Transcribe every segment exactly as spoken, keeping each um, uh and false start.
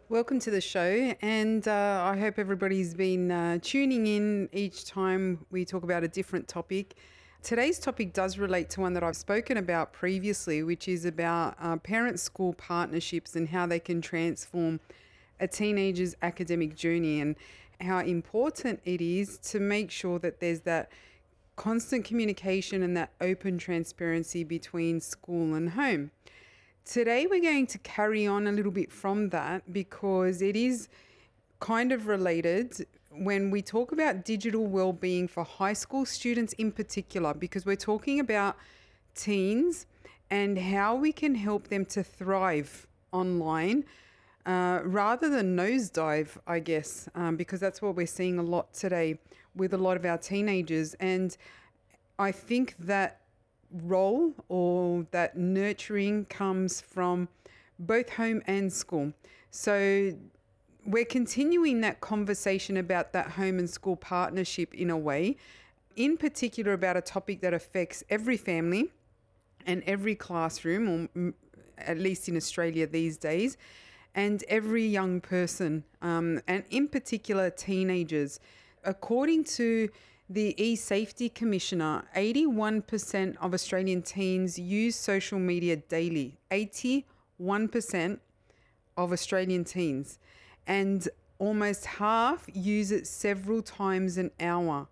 Welcome to the show, and uh, I hope everybody's been uh, tuning in each time we talk about a different topic. Today's topic does relate to one that I've spoken about previously, which is about uh, parent-school partnerships and how they can transform a teenager's academic journey, and how important it is to make sure that there's that constant communication and that open transparency between school and home. Today we're going to carry on a little bit from that because it is kind of related when we talk about digital well-being for high school students in particular, because we're talking about teens and how we can help them to thrive online uh, rather than nosedive, I guess, um, because that's what we're seeing a lot today with a lot of our teenagers. And I think that role or that nurturing comes from both home and school. So we're continuing that conversation about that home and school partnership in a way, in particular about a topic that affects every family and every classroom, or at least in Australia these days, and every young person, um, and in particular teenagers. According to the e-Safety Commissioner, eighty-one percent of Australian teens use social media daily. eighty-one percent of Australian teens. And almost half use it several times an hour.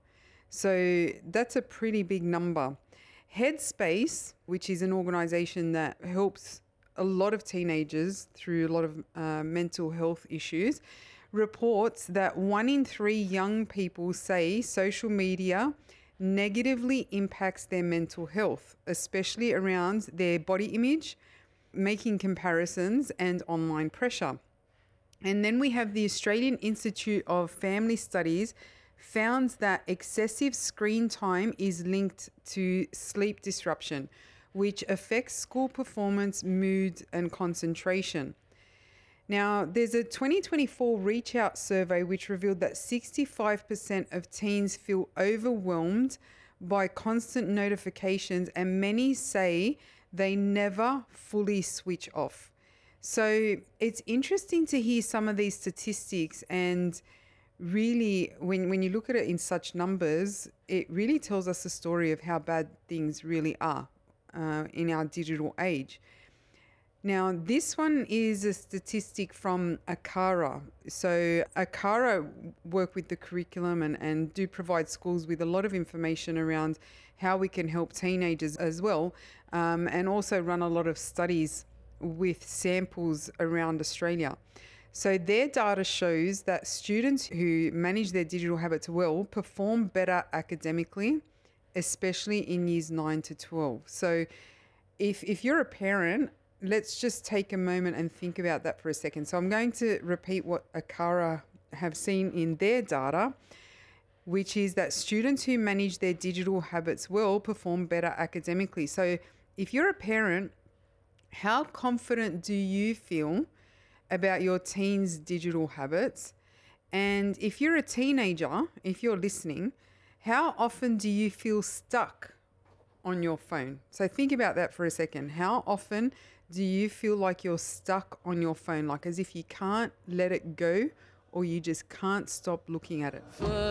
So that's a pretty big number. Headspace, which is an organisation that helps a lot of teenagers through a lot of uh, mental health issues, reports that one in three young people say social media negatively impacts their mental health, especially around their body image, making comparisons, and online pressure. And then we have the Australian Institute of Family Studies found that excessive screen time is linked to sleep disruption, which affects school performance, mood, and concentration. Now, there's a twenty twenty-four Reach Out survey which revealed that sixty-five percent of teens feel overwhelmed by constant notifications, and many say they never fully switch off. So it's interesting to hear some of these statistics, and really, when, when you look at it in such numbers, it really tells us a story of how bad things really are uh, in our digital age. Now, this one is a statistic from ACARA. So ACARA work with the curriculum and, and do provide schools with a lot of information around how we can help teenagers as well, um, and also run a lot of studies with samples around Australia. So their data shows that students who manage their digital habits well perform better academically, especially in years nine to twelve. So if if you're a parent, let's just take a moment and think about that for a second. So I'm going to repeat what ACARA have seen in their data, which is that students who manage their digital habits well perform better academically. So if you're a parent, how confident do you feel about your teens' digital habits? And if you're a teenager, if you're listening, how often do you feel stuck on your phone? So think about that for a second. How often do you feel like you're stuck on your phone, like as if you can't let it go, or you just can't stop looking at it?